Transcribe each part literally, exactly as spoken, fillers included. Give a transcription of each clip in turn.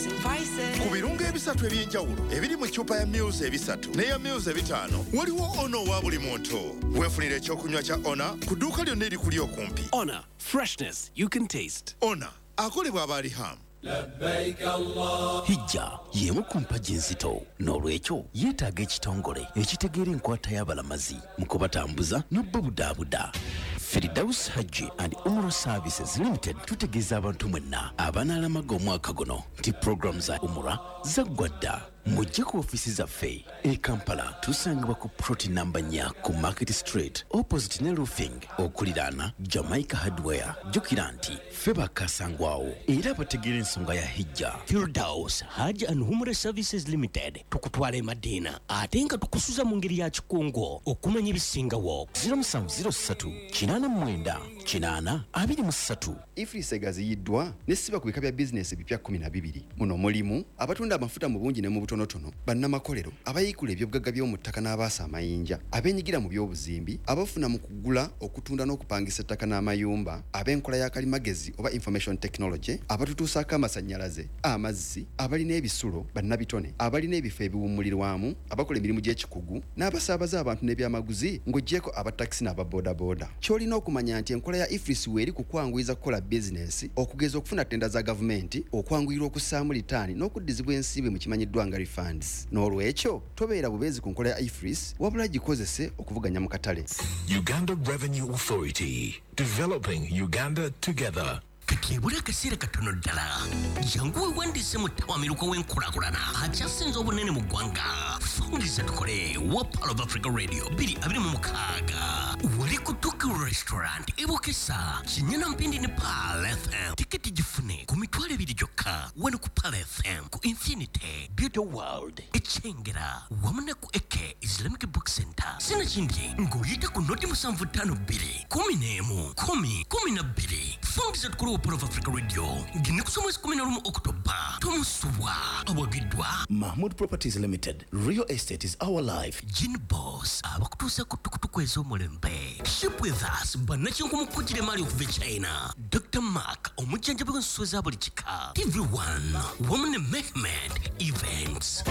ku birungo ebisatu ebyenjawulo ebiri mu ccupa ya Muse ebisatu n'eya Muse ebitaano waliwo ono wa buli muntu. Weefunira ekyokunywa kya Ona ku dduuka lyonna erikuli okumpi. Ona, freshness you can taste. Ona akolebwa aba Riham. Labbaik Allah. Hijja yemu ku mpagi enzito n'olwekyo yeetaaga ekitongole ekitegeera enkwata y'abalamazi mu kubatambuza n'obbabudaabuda. Firdaus Hajji and Umrah Services Limited tutegeeza abantu mwenna abanaalamaga omwaka guno nti program za Umrah zaggwa dda. Mujje ku ofisi zaffe e Kampala tusangibwa ku ploti namba nnya ku Market Street opposite ne roofing okuliraana Jamaica Hardware. Jjukira nti ffe bakasangwawo era bategeera ensonga ya hijja. Firdaus Hajji and Umrah Services Limited tukutwala e Madina ate nga tukusuza mu ngeri ya kikungo okumanya ebisingawo. zero seven zero three kinaana mwenda kinaana abiri mu ssatu. Ifrisa egaziyiddwa n'essiba ku bika bya bizinesi ebipya kkumi na bibiri. Muno mulimu abatunda amafuta mu bungi ne mu butonotono, bannamakolero abayiikula ebyobugagga by'omu ttaka n'abaasa amayinja, abeenyigira mu by'obuzimbi, abafuna mu kugula okutunda n'okupangisa ettaka n'amayumba, ab'enkola ya kalimagezi oba information technology, abatutuusaako amasannyalaze, amazzi, abalina ebisulo, bannabitone, abalina ebifo ebiwummulirwamu, abakola emirimu gy'ekikugu, n'abasaabaza abantu n'ebyamaguzi ng'oggyeko abatakisi n'ababoodaboda. Ky'olina okumanya nti enkola ya Ifrisi weeri kukwanguyiza kukola bizinesi, okugeza okufuna ttenda za gavumenti, okwanguyirwa okussaamu litaani n'okuddizibwa ensimbi mu kimanyiddwa nga refunds. N'olwekyo tobeera bubeezi ku nkola ya Ifris wabula gikozese okuvuganya mu katale. Uganda Revenue Authority, developing Uganda together. Kakebula akaseera katono ddala jangu wewandiise mu ttawamiruka w'enkulaakulana akyasinze obunene mu ggwanga. Fungiza tukole wa Pearl of Africa Radio bbiri abiri mu mukaaga wali ku Tokyo Restaurant ebokesa kinyana mpindi ne Pearl F M. Tiketi gifune ku mitwalo ebiri gyokka wano ku Pearl F M ku Infinity Beauty World ekyengera wamu ne ku Eke Islamic Book Center. Sina kindi ng'oyita ku noti musanvu ttaano bbiri kumi n'emu kumi kumi na bbiri. Fungiza tukole Pearl of Africa Radio ngine kusoma mwezi kumi na lumu Oktoba. Tomusubwa awagiddwa Mahmood Properties Limited. Real estate is our life. Gin Boss abakutuusa ku tukutuku ez'omulembe. Ship with us bannakinku mukujjire mali okuva China. Doctor Mark omujjanjabi w'ensuso za buli kika. T V one wamu ne Mehmed Events.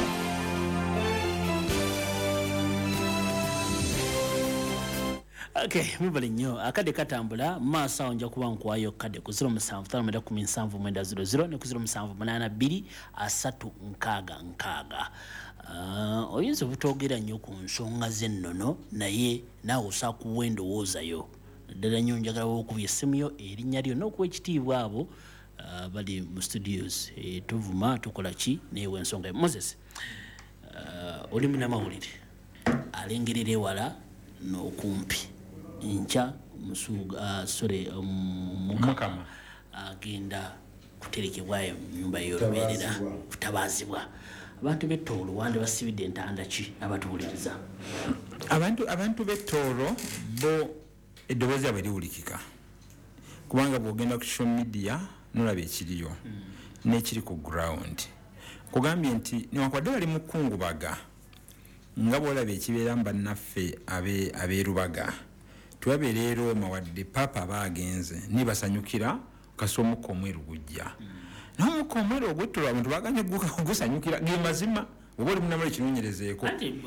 Okay, mubali nnyo akade katambula maaso awo nja kuba nkwayo kade ku zero seven five one zero seven zero zero ne ku zero seven eight two three nkaaga nkaaga. Uh, oyinza obutogera nnyo ku nsonga z'ennono naye naawe osaa kuwa endowoozayo ddala nnyo njagala okubya essimu yo erinnya lyo n'okuwa ekitiibwa abo uh, bali mu studios e, tuvuma tukola ki neewe ensonga yo. Moses uh, oli munnamawulire alengerera ewala n'okumpi ncha musuga uh, sore um, mukama agenda kuterekebwayo nyumba y'olubeerera kutabazibwa. Abantu b'ettoolo wande basibidde entanda ki abatuwuliriza? Abantu abantu b'ettoolo bo eddoboozi abwe liwulikika kubanga bw'ogenda ku social media nolaba ekiriyo mm. n'ekiri ku ground. Kugambye nti newankwadde bali mu kkungubaga nga bw'olaba ekibeera mu bannaffe abeerubaga tubabe leero mawadde papa baagenze nibasanyukira kasi omukka omweru gujja n'omukka omweru ogwettoolo abantu baganye gusanyukira ge mazima oba oli munamala ekinonyerezeeko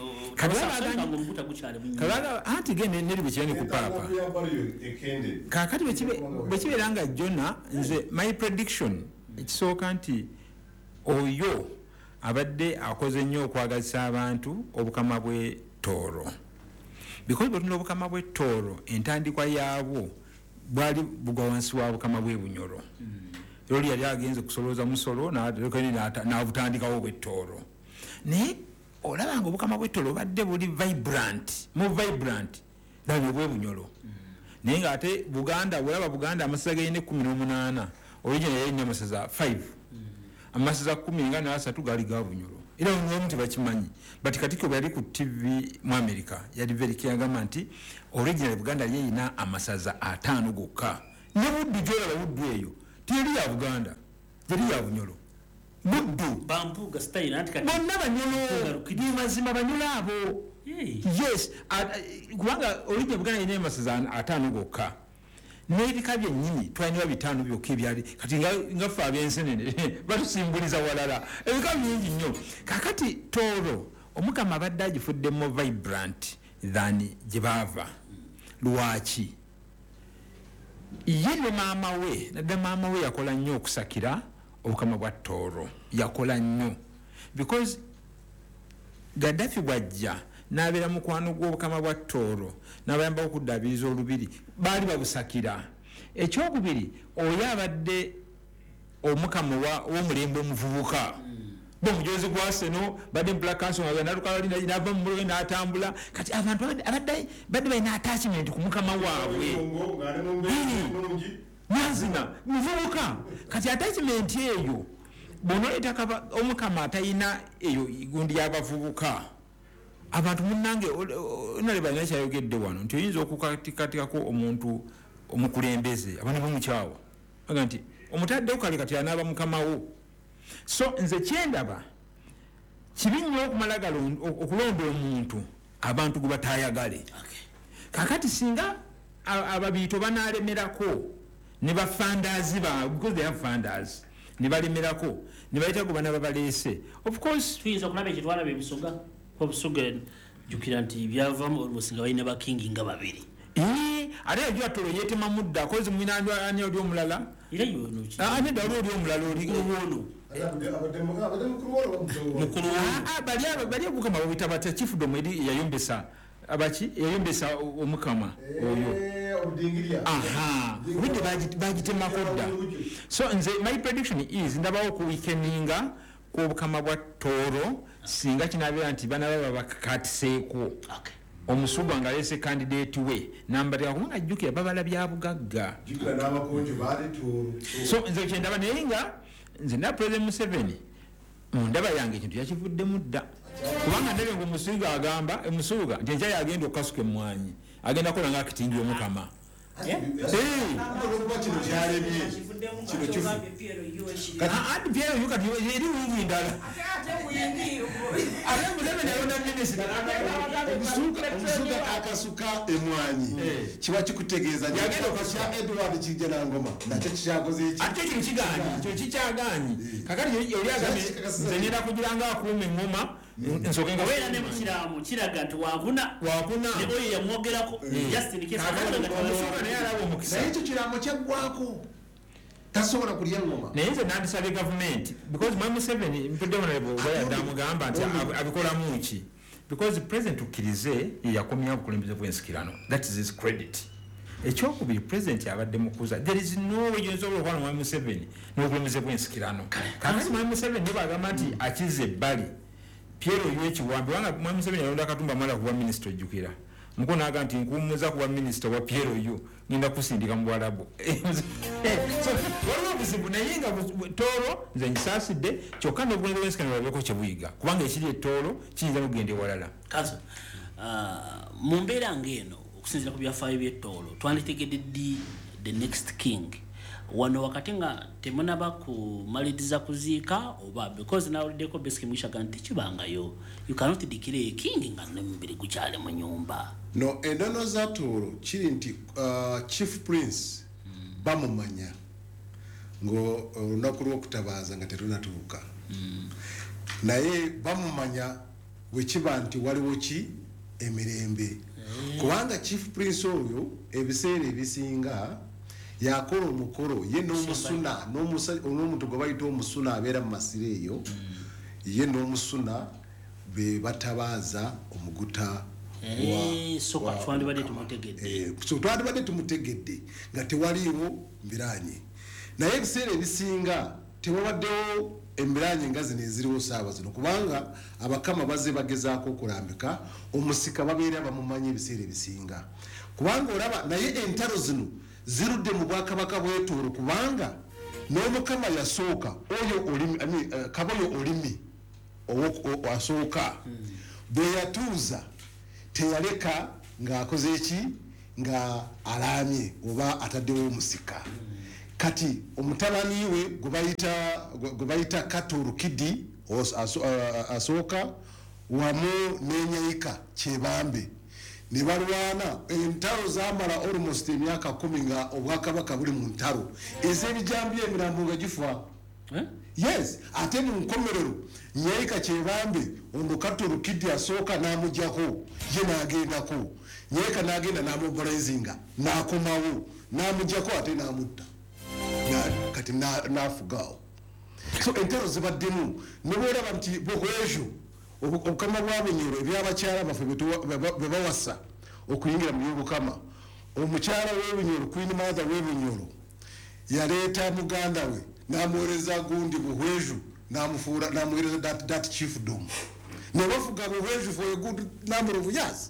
anti gende neri bwe kirani ku papa kaakati bwe kibeera nga jona nze my prediction ekisooka nti oyo abadde akoze nnyo okwagazisa abantu obukama bw'ettoolo because bwetunda obukama bw'ettoolo entandikwa yaabwo bwali bugwa wansi wa bukama bw'ebunyolo yoli yali agenze kusolooza musolo n'abutandikawo bw'ettoolo naye olaba nga obukama bw'ettoolo badde buli vibrant mu vibrant dani obw'ebunyolo naye ng'ate Buganda bwolaba Buganda amasaza gayina ekkumi n'omunaana original yalina amasaza five amasaza kumi nga n'asatu gali ga bunyolo era n'omu tebakimanyi but katika bwe yali ku T V mu America yali very clear agamba nti original Buganda yalina amasaza ataano gokka ne buddu gyolaba buddu eyo teri ya Buganda teri ya bunyolo buddu bambuga style anti kati bonna banyolo kidi mazima banyolo abo yes kubanga original Buganda yalina amasaza ataano gokka n'ebika byennyini twalina bitaano byokka ebyali kati nga ffe ab'ensenene batusimbuliza walala ebika bingi nnyo kakati Tooro omukama abadde agifuddemu vibrant than gye baava lwaki ye ne maama we nadda maama we yakola nnyo okusakira obukama bwa Tooro yakola nnyo because Gaddafi bwajja n'abeera mukwano gw'obukama bwa Tooro n'abayamba okuddaabiriza olubiri baali babusakira ekyokubiri oyo abadde omukama w'omulembe omuvubuka bomujozi gwa Seno badde mpula kanso nga nalukalina inava mu mulowe n'atambula kati abantu abadde badde balina attachment ku mukama waabwe nazina muvubuka kati attachment eyo bonoleeta omukama atayina eyo gundi y'abavubuka abantu munnange nale balina kyayogedde wano nti oyinza okukatikatikako omuntu omukulembeze abaana bomukyawa aga nti omutaddewo kale kati anaaba mukamawo so nze kyendaba kibi nnyo okumala galo okulonda omuntu abantu gwe batayagale kakati singa ababiito banalemerako ne bafandaazi ba because they have funders ne balemerako ne bayita ku bana babaleese of course tuyinza okulaba ekitwala bebisoga obusoga jukira nti byavamu olusinga balina bakingi nga babiri ate yajua Tooro yeetema mudda kozi mwinani oli omulala ane dali oli omulala oli ono bali abukama babita bata chief dom eri yayombesa abaki yayombesa omukama oyo aha obudde bagitemako dda so nze my prediction is ndabawo ku weekendinga kw'obukama bwa Tooro singa kinabeera nti bana baba bakatiseeko omusuga nga alese candidate we nambateka kubanga ajjukira babala bya bugagga so nze kyendaba naye nga nze na President Museveni mundaba yange ekintu yakivudde mudda kubanga ndebe ngo omusuga agamba emusuga nti enja yagenda okukasuka emmwanyi agenda kola nga akitingi omukama ati Pierre yuka eri wingi ndala ate Museveni alonda minisita omusuga akasuka emmwanyi kiba kikutegeeza yagenda okasya Edward Kijjanangoma nakyo kikyakoze eki ate kino kigaanyi kyo kikyaganyi kakati oli agambe nze ngenda kugira nga akuuma engoma nsoke nga weera ne mukiramu kiraga nti waakuna waakuna ne oyo yamwogerako Justin Kesa naye alaba omukisa naye ekyo kiraamo kyaggwako tasobola kulya ngoma naye nze nandisabye gavumenti because my Museveni mpudde honorable bweyadde amugamba nti abikolamu ki because president ukkirize yakomya obukulembeze bw'ensikirano that is his credit ekyokubiri president abadde mukuza there is no way yonsobola okwana mwami Museveni n'obukulembeze bw'ensikirano kakati mwami Museveni ne bagamba nti akize ebbali Pierre oyo ekiwambi wanga mwami Museveni alonda Katumba Mala kuba minisita ojjukira mukono aga nti nkuumuza kuba minisita wa Pierre oyo ngenda kusindika mu Bwarabu so waliwo buzibu naye nga Tooro nze ngisaasidde kyokka n'obukulembeze bw'ensikirano balabeko kye buyiga kubanga ekiri ettoolo kiyinza n'okugenda ewalala kazo mu mbeera ng'eno okusinziira ku byafaayo by'ettoolo twanditegedde ddi the next king wano wakati nga temunaba kumaliriza kuziika oba because nawuliddeko Besigye Mwishaga nti kibangayo you cannot declare a king nga n'omubiri gukyali mu nyumba no endono za Tooro kiri nti uh, chief prince mm. bamumanya ngo olunaku lw'okutabaaza nga terunatuuka mm. naye bamumanya wekiba nti waliwo ki emirembe mm. kubanga chief prince oyo ebiseera ebisinga yakola omukolo ye n'omusuna n'omuntu gwe bayita omusuna abeera mu masiro eyo ye n'omusuna be batabaaza omuguta twandibadde tumutegedde nga tewaliiwo mbiranye naye ebiseera ebisinga tewabaddewo embiranye nga zino eziriwo saawa zino kubanga abakama bazze bagezaako okulambika omusika babeera bamumanyi ebiseera ebisinga kubanga olaba naye entalo zino zirudde mu bwakabaka bw'Etooro kubanga n'omukama yasooka oyo olimi uh, kaboyo olimi asooka bwe yatuuza teyaleka ng'akoze eki nga alaamye oba ataddewo omusika kati omutabani we gwe bayita Katooro Kidi asooka wamu n'enyayika Kyebambe ne balwana entalo zamala almost emyaka kumi nga obwakabaka buli mu ntalo ez'ebijambi emirambo nga gifa yes ate mu nkomerero Nyaika Kyebambe ono Katoro Kid asooka n'amujjako ye n'agendako Nyaika n'agenda n'amobilizinga n'akomawo n'amujjako ate n'amutta kati n'afugaawo so entalo zibaddemu ne bweraba nti bwekwejo obukama bwabunyoro ebyabakyala baffe be bawasa okuyingira mu byobukama omukyala w'ebunyoro Queen Mother w'ebunyoro yaleeta muganda we n'amuweereza gundi buhweju n'amufuura n'amuweereza that, that chiefdom ne bafuga buhweju for a good number of years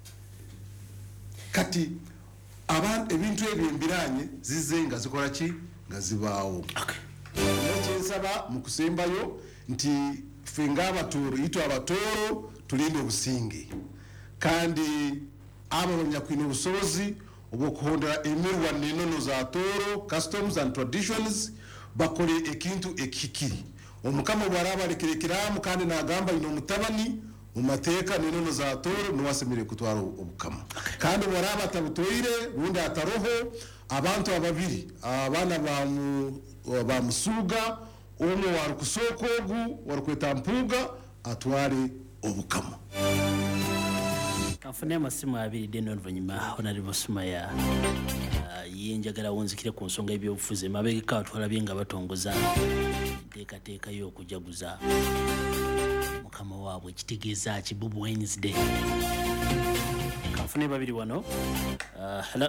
kati abantu ebintu ebyo embiranye zizze nga zikola ki nga zibaawo nekyensaba mu kusembayo nti ffe ng'abatooro yitwa abatooro tulinde obusinge kandi abo banyakwina obusobozi obw'okuhondera emirwanire ennono za tooro customs and traditions bakole ekintu ekikiri omukama bw'araba alekerekeramu kandi n'agamba ino omutabani mu mateeka n'ennono za tooro niwasemere kutwala obukama kandi bw'araba atabutoire lundi ataroho abantu ababiri abaana bamusuuga omu warukusooka ogu warukweta mpuuga atwale obukama kanfune amasimu abiri deno oluvannyuma Honorable Sumaya ye njagala wonzikire ku nsonga y'ebyobufuzi mabegeka twalabye nga batongoza enteekateeka y'okujaguza mukama waabwe kitegeeza ki Bob Wednesday kanfune babiri wano hello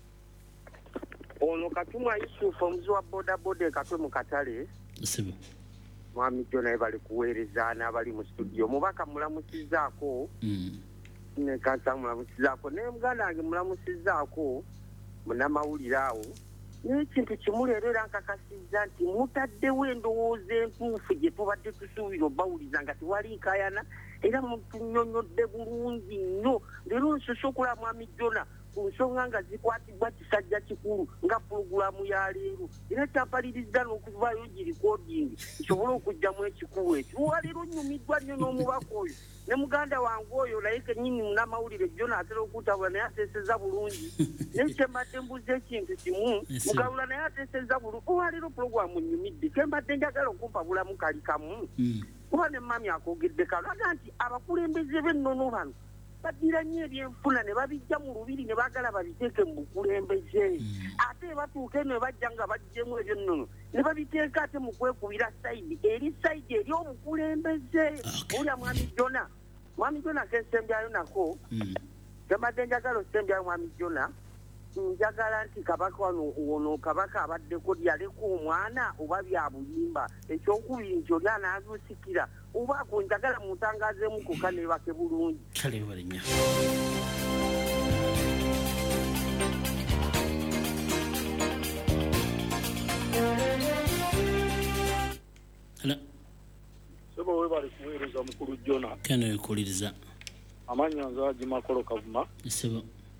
ono Katumwa Yusufu omuzi wa boda boda katwe mu katale sibi mwami jona naye bali kuweerezana abali mu studio mubaka mulamusizaako mm. ne kansa mulamusizaako ne muganda wange mulamusizaako munamawulire awo n'ekintu kimu leero era nkakasizza nti mutaddewo endowooza entuufu gye tubadde tusuubira obawuliza nga tewali nkayana era mutunyonyodde bulungi nnyo leero nsosokola mwami jona ku nsonga nga zikwatibwa kisajja kikulu nga pulogulamu ya leero era kyampaliriza n'okuvaayo girikodingi nsobole okugjamu ekikubu ekyo waleero nnyumiddwa nnyo n'omubaka oyo ne muganda wange oyo naye kennyini munamawulire jona atera okutabula naye ateeseza bulungi naye kyembadde mbuza ekintu kimu mugalula naye ateeseza bulungi waleero pulogulamu nnyumidde kembadde njagala okumpa bulamu kali kamu kuba ne mami akoogedde kalaga nti abakulembeze b'ennono bano badira nnyo ebyenfuna ne babijja mu lubiri ne baagala babiteeke mu bukulembeze ate batuuka eno bajja nga bajjemu ebyennono ne babiteeka ate mu kwekubira sayidi eri sayidi eri omukulembeze olya mwami jona mwami jona kensembyayo nako kembadde njagala osembyayo mwami jona njagala nti kabaka wano ono kabaka abaddeko lyaleko omwana oba bya buyimba ekyokubiri nti oli anaazuusikira oba ako njagala mutangazeemu koka neebake bulungi kale bali nnyo hello sebo we bali kuweereza mukulu jona kene wekuliriza amanya nzaji makolo kavuma sebo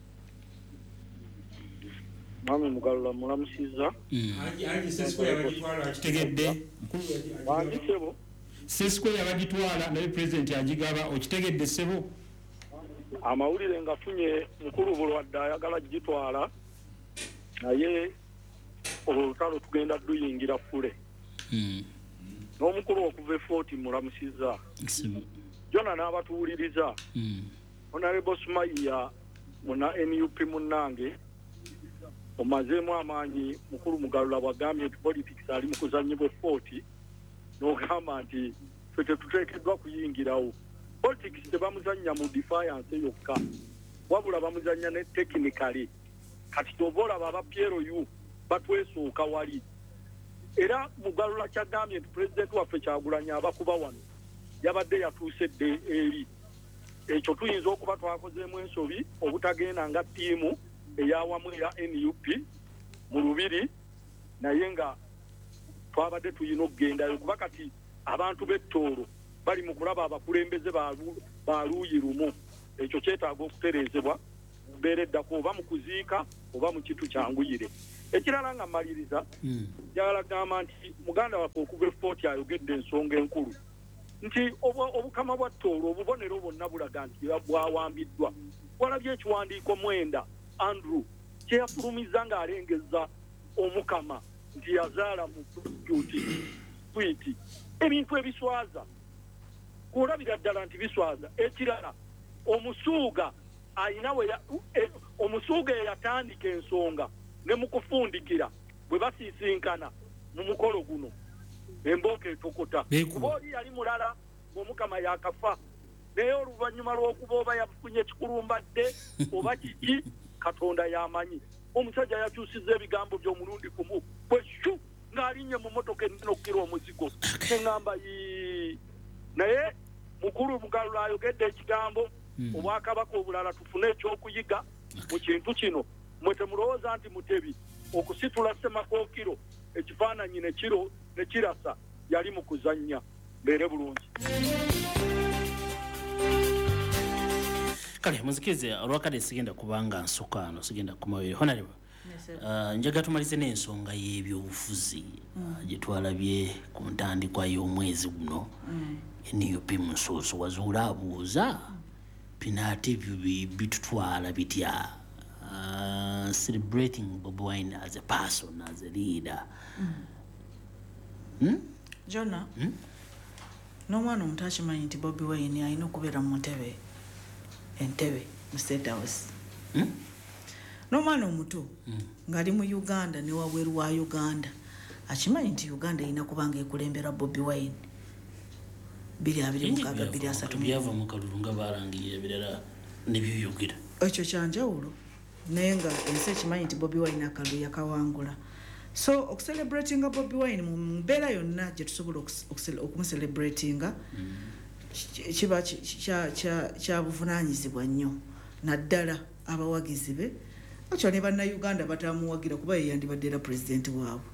mami mugalula mulamusiza aji aji sesiko yabagitwala akitegedde wangi sebo sesiko yabagitwala naye president agigaba okitegedde sebo amawulire ngafunye mukulu bulwadde ayagala gitwala naye olutalo tugenda duyingira fule n'omukulu okuva efooti mulamusiza jona n'abatuwuliriza Honorable Sumaya muna N U P munange omazeemu amaanyi mukulu mugalula bwagambye nti politics ali mu kuzannyibwa efooti n'ogamba nti ffe tetuteekeddwa kuyingirawo politics tebamuzannya mu defiance yokka wabula bamuzannya ne technically kati toba olaba aba P L U batwesooka wali era mugalula kyagambye nti pulezidenti waffe Kyagulanyi abakuba wano yabadde yatuuse dde eri ekyo tuyinza okuba twakozeemu ensobi obutagenda nga ttiimu eyawamu eya N U P mu lubiri naye nga twabadde tuyina okugendayo kuba kati abantu b'ettoolo bali mu kulaba abakulembeze ba luuyi lumu ekyo kyetaaga okutereezebwa mbeera eddako oba mu kuziika oba mu kitu kyanguyire ekirala nga mmaliriza njagala gamba nti muganda waffe okuva efooti ayogedde ensonga enkulu nti obukama bwa Tooro obubonero bwonna bulaga nti bwawambiddwa. Walabye ekiwandiiko mwenda Andrew kye yafulumiza ng'alengeza omukama nti yazaala mu juuti twiti ebintu ebiswaza kulabira ddala nti biswaza. Ekirala omusuuga ayina we e, omusuuga eyatandika ensonga ne mu kufundikira bwe basiisinkana mu mukolo guno embooka etokota kuba oli yali mulala ng'omukama yakafa naye oluvannyuma lw'okuba oba yafunye ekikulumbadde oba kiki Katonda yamanyi. Omusajja yakyusizza ebigambo by'omulundi gumu bwe shu ng'alinnye mu motoka ennene okukira omuzigo eŋŋamba yi naye mukulu Mugalula ayogedde ekigambo obwakabaka obulala tufune ekyokuyiga mu kintu kino mwe temulowooza nti Mutebi okusitula Ssemakookiro ekifaananyi ne kiro ne kirasa yali mu kuzannya. Mbeere bulungi. Kale muzikirize olwakadde sigenda kubanga nsukka ano sigenda kumawere honorable uh, njaga tumalize n'ensonga y'ebyobufuzi uh, gye twalabye ku ntandikwa y'omwezi guno N U P mu Nsuuso wazuula abuuza pinaati bitutwala bitya uh, celebrating Bobi Wine as a person, as a leader. mm. hmm? Jonna hmm? n'omwana omuto akimanyi nti Bobi Wine alina okubeera mu ntebe entebe mu State House. hmm? N'omwana omuto hmm. ng'ali mu Uganda ne wabweru wa Uganda akimanyi nti Uganda erina kubanga ekulembera Bobi Wine biri abiri mukaga biri asatu byava mu kalulu nga barangiye ebirala nebyoyogera ekyo kyanjawulo naye nga ensi ekimanyi nti Bobi Wine akalu yakawangula. So okucelebratinga Bobi Wine mu mbeera yonna gye tusobola okumuselebratinga kiba kya buvunaanyizibwa nnyo naddala abawagizi be ekyo ne bannayuganda batamuwagira kuba ye yandibadde era pulezidenti waabwe.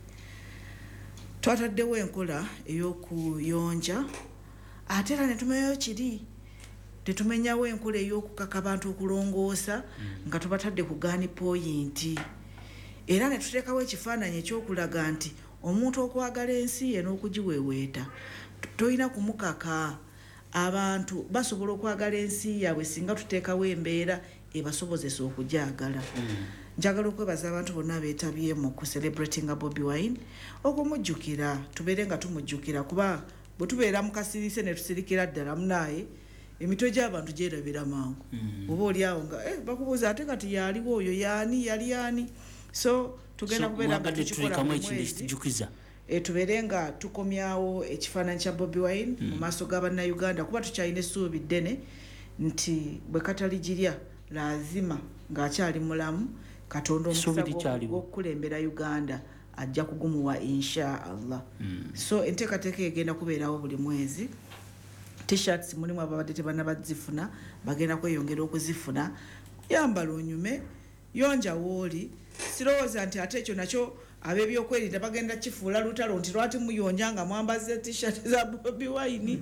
Twataddewo enkola ey'okuyonja ate era ne tumenyayo kiri tetumenyawo enkola ey'okukaka abantu okulongoosa nga tubatadde ku gaani poyinti era ne tuteekawo ekifaananyi ekyokulaga nti omuntu okwagala ensi ye n'okugiweeweeta tolina kumukaka. Abantu basobola okwagala ensi yaabwe singa tuteekawo embeera ebasobozesa okugyagala. Njagala okwebaza abantu bonna abeetabye mu kucelebratinga Bobi Wine okumujjukira tubeere nga tumujjukira kuba bwe tubeera mu kasirise ne tusirikira ddala munaaye emitwe gy'abantu gyerabira mangu oba oli awo nga eh, bakubuuza ate kati yaliwo oyo yaani yali yaani. So tugenda kubeera nga tukikola mu mwezi e tubeere nga tukomyawo ekifaananyi kya Bobi Wine mu maaso g'abannayuganda kuba tukyalina essuubi ddene nti bwe kataligirya lazima ng'akyali mulamu Katonda omukisa gw'okukulembera Uganda ajja kugumuwa insha Allah. So enteekateeka egenda kubeerawo buli mwezi. T-shirts mulimu ababadde tebannabazifuna bagenda kweyongera okuzifuna. Yambala onyume yonja wooli sirowooza nti ate ekyo nakyo ab'ebyokwerinda bagenda kifuula lutalo nti lwati muyonja nga mwambaze t-shirt za Bobi Wine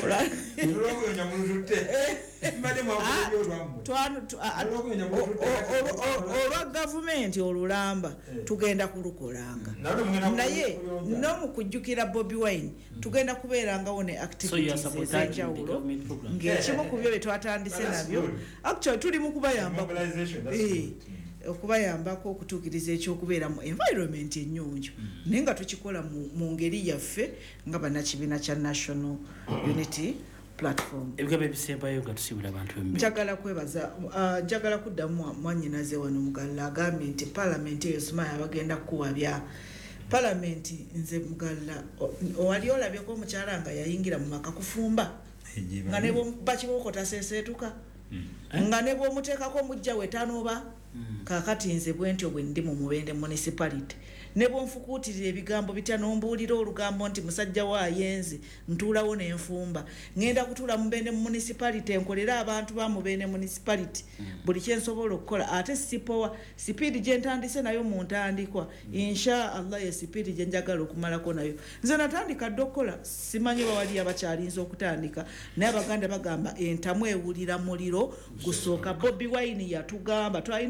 olwa gavumenti olulamba tugenda kulukolanga naye no mu kujjukira Bobi Wine tugenda kubeerangawo ne activities ez'enjawulo ng'ekimu ku byo bye twatandise nabyo actually tuli mu kubayamba okubayambako okutuukiriza ekyokubeera mu environment ennyonjo naye nga tukikola mu ngeri yaffe nga bannakibiina kya National Unity Platform. Ebigambo ebisembayo nga tusiibula abantu b'embeera. Njagala kwebaza njagala kuddamu mwannyinaze wano Mugalla agambye nti paalamenti eyo Sumaya abagenda kuwabya paalamenti nze Mugalla wali olabyeko omukyala nga yayingira mu maka kufumba nga ne bakibooko taseeseetuka nga ne bw'omuteekako mujja wetanoba kakati nze bwentyo bwe ndi mu Mubende municipality ne bw'onfukuutirira ebigambo bitya n'ombuulira olugambo nti musajja wa yenzi ntuulawo n'enfumba ngenda kutuula Mubende municipality enkolera abantu ba Mubende municipality buli kye nsobola okukola ate sipowa sipiidi gye ntandise nayo mu ntandikwa insha Allah ye sipiidi gye njagala okumalako nayo nze natandika dde okukola simanyi bawali abakyalinza okutandika naye Abaganda bagamba entamu ewulira muliro gusooka Bobi Wine yatugamba twalina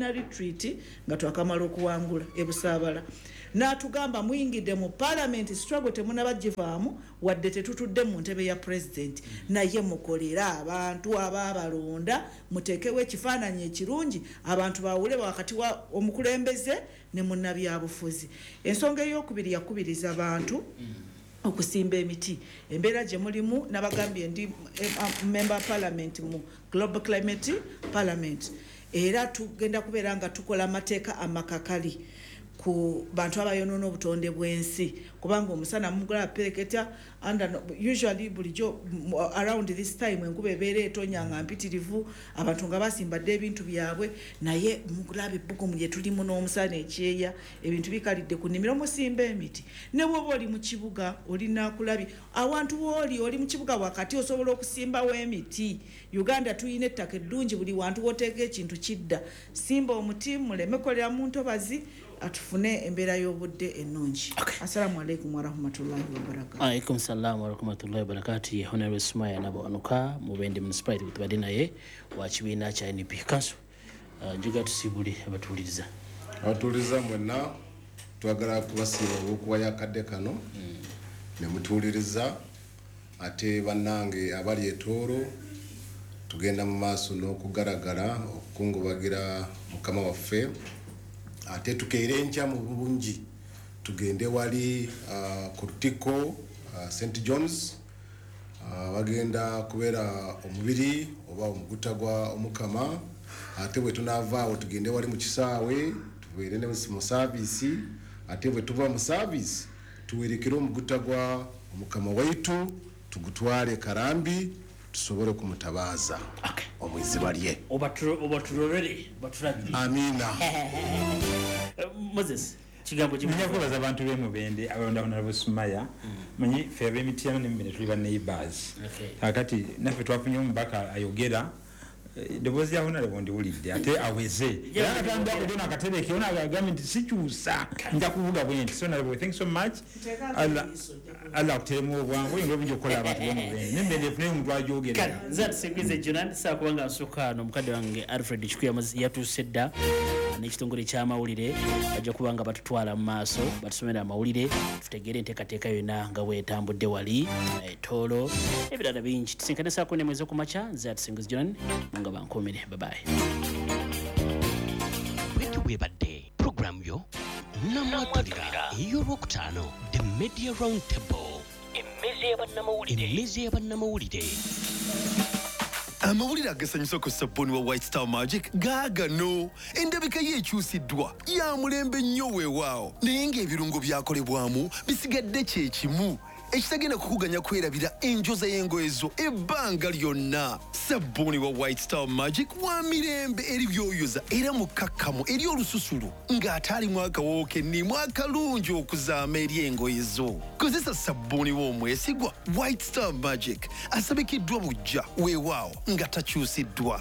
national retreat nga twakamala okuwangula ebusaabala n'atugamba muyingidde mu parliament struggle temunabagivaamu wadde tetutudde mu ntebe ya president naye mukolera abantu abaabalonda muteekewo ekifaananyi ekirungi abantu bawule wakati wa omukulembeze ne munnabyabufuzi. Ensonga ey'okubiri yakubiriza abantu okusimba emiti. Embeera gye mulimu nabagambye ndi member parliament mu global climate parliament era tugenda kubeera nga tukola amateeka amakakali ku bantu abayonoona obutonde bw'ensi kubanga omusana mugula pereketa and usually bulijjo around this time enkuba ebeera etonyanga mpitirivu abantu nga basimbadde ebintu byabwe naye mugulaba ebbugumu lye tulimu n'omusana ekyeya ebintu bikalidde ku nnimiro musimba emiti ne bwoba oli mu kibuga olina kulabi awantu wooli oli mu kibuga wakati osobola okusimbawo emiti. Uganda tuyina ettaka eddungi buli wantu wooteeka ekintu kidda simba omuti muleme kolera mu ntobazi atufune embeera y'obudde ennungi. Assalamu alaikum warahmatullahi wabarakatuh. Alaikum salam warahmatullahi wabarakatuh. Honorable Sumaya Nabawanuka Mubende municipality kutubadde naye wa kibiina kya N P Council. Njuga tusibule abatuuliriza. Abatuuliriza mwenna twagala kubasiima olw'okuwa yakadde kano ne mutuuliriza ate bannange abali etooro tugenda mu maaso n'okugaragala okukungubagira mukama waffe ate tukeere enkya mu bulungi tugende wali uh, ku Lutiko uh, Saint John's uh, bagenda kubeera omubiri oba omugutagwa omukama ate bwe tunaavaawo tugende wali mu kisaawe tubeere ne mu saavisi ate bwe tuva mu saavisi tuwerekere omugutagwa omukama waitu tugutwale Karambi tusobole kumutabaaza omwiziba lye obatulolere batulagire. Amina. Moses kigambo kimu nyakubaza abantu b'emubende abalonda Honorable Sumaya manyi ffe ab'emityano n'emmere tuli ba neighbors kakati naffe twafunye omubaka ayogera ddoboozi ya Honorable ndiwulidde ate aweze era atambula kudona akatereke ona agambye nti sikyusa nja kuvuga bwe nti so Honorable thanks so much Allah akuteremu obwangu oyinza obujja okukola abantu b'emubende n'emmere efuneyo omuntu ajogerera nze atusingize Jonan saa kubanga nsooka ano mukadde wange Alfred Chikuya yatuuse dda n'ekitongole ky'amawulire bajja kuba nga batutwala mu maaso batusomera amawulire tutegeere enteekateeka yonna nga bwetambudde wali etoolo ebirala bingi tusinkane saako ne mwezi okumakya nze atusingize Jonan nga bankuumire babaye bwetyo bwebadde programu yo namwatulira ey'olwokutaano the media round table emmezi y'abannamawulire. Amawulire agasanyusa ku sabbuuni wa White Star Magic gaagano endabika ye ekyusiddwa ya mulembe nnyo weewaawo naye ng'ebirungo byakolebwamu bisigadde kye kimu ekitagenda kukuganya kwerabira enjoza y'engoye zo ebbanga lyonna. Sabbuuni wa White Star Magic wa mirembe eri byoyoza era mukakkamu eri olususulu ng'ate alimu akawoowo kennimu akalungi okuzaama eri engoye zo. Kozesa sabbuuni w'omwesigwa White Star Magic asabikiddwa bujja weewaawo nga takyusiddwa.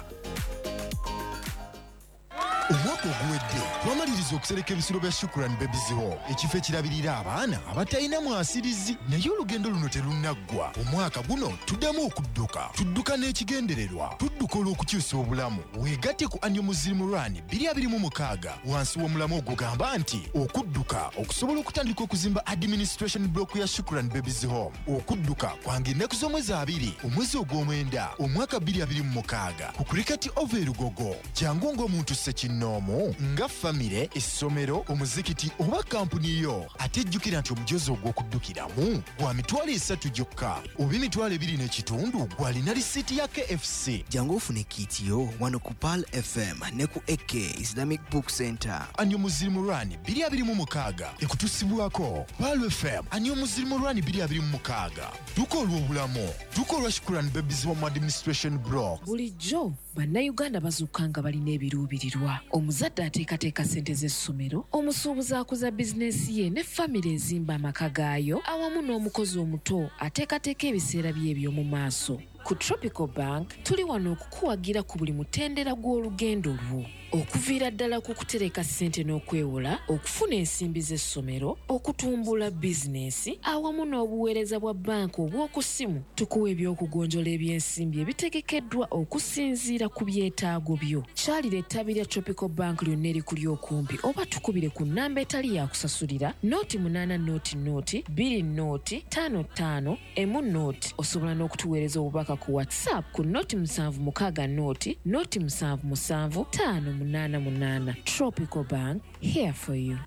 Omwaka oguwedde twamaliriza okusereka ebisiro bya Shukrani Babies Home ekifo ekirabirira abaana abatalina mwasirizi naye olugendo luno terunaggwa. Omwaka guno tuddamu okudduka tudduka n'ekigendererwa tudduka olw'okukyusa obulamu weegatte ku Annual Muslim Run bbiri abiri mu mukaaga wansi w'omulamu ogugamba nti okudduka okusobola okutandika okuzimba administration block ya Shukrani Babies Home. Okudduka kwange ennaku z'omwezi abiri omwezi ogw'omwenda omwaka bbiri abiri mu mukaaga ku Cricket Over Lugogo jangu ng'omuntu ssekino nomo nga famire essomero omuzikiti oba kampuni yo ate jjukira nti omujozi ogw'okuddukiramu gwa mitwalo esatu gyokka oba emitwalo ebiri n'ekitundu gwalina lisiiti ya K F C. Jangu ofune kiiti yo wano ku Pearl F M ne ku A K Islamic Book Center. Annual Muslim Run bbiri abiri mu mukaaga ekutusibwako Pearl F M. Annual Muslim Run bbiri abiri mu mukaaga duka olw'obulamu duka olwa Shukrani Babies Home Administration Block. Bulijjo bannayuganda bazuuka nga balina ebiruubirirwa. Omuzadde ateekateeka ssente z'essomero, omusuubuzi akuza bizinensi ye ne famire ezimba amaka gaayo awamu n'omukozi omuto ateekateeka ebiseera bye eby'omu maaso. ku Tropical Bank tuli wano okukuwagira ku buli mutendera gw'olugendo lwo. Okuviira ddala ku kutereka ssente n'okwewola, okufuna ensimbi z'essomero, okutumbula bizinensi awamu n'obuweereza bwa banka obw'oku ssimu. Tukuwa ebyokugonjola ebyensimbi ebitegekeddwa okusinziira ku byetaago byo. Kyalira ettabi lya Tropical Bank lyonna erikuli okumpi oba tukubire ku nnamba etali ya kusasulira nooti munaana nooti nooti bbiri nooti ttaano ttaano emu nooti. Osobola n'okutuweereza obubaka ku WhatsApp ku nooti musanvu mukaaga nooti nooti musanvu musanvu ttaano munana munana. Tropical Bank, here for you.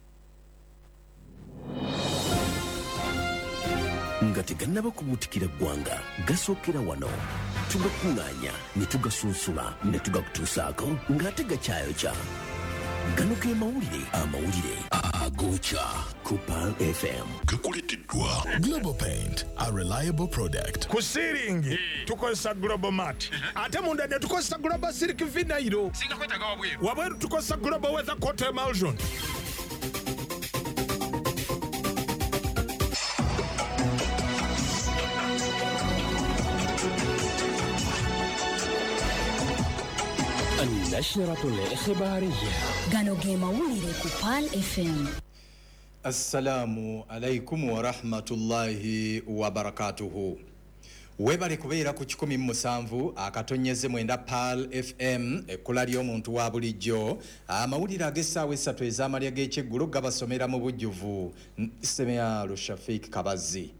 nga tegannaba kubuutikira ggwanga gasookera wano tugakuŋŋaanya ne tugasunsula ne tugakutuusaako ng'ate gakyayokya. Gano ge mawulire amawulire agookya ku Pearl F M. Gakuleeteddwa Global Paint, a reliable product. Ku sealing tukozesa Global Mat, ate munda ne tukozesa Global Silk Vinyl. Singa kwetaaga wabweru. Wabweru tukozesa Global Weather Coat Emulsion. النشرة الإخبارية gano ge mawulire ku Pearl F M. Assalamu alaikum wa rahmatullahi wa barakatuhu. Webale kubeera ku kikumi mu musanvu akatonyeze mwenda Pearl F M ekkula ly'omuntu wa bulijjo. Amawulire ag'essaawa essatu ez'amalya g'ekyeggulo gabasomera mu bujjuvu Semeyalo Shafik Kabazi.